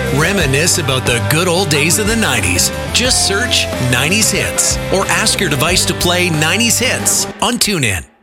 Reminisce about the good old days of the 90s. Just search 90s Hits or ask your device to play 90s Hits on TuneIn.